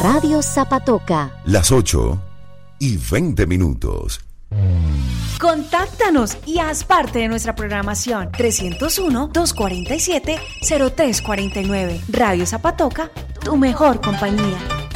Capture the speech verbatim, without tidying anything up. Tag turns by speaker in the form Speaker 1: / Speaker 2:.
Speaker 1: Radio Zapatoca.
Speaker 2: Las ocho y veinte minutos.
Speaker 3: Contáctanos y haz parte de nuestra programación. trescientos uno, doscientos cuarenta y siete, cero tres cuarenta y nueve. Radio Zapatoca, tu mejor compañía.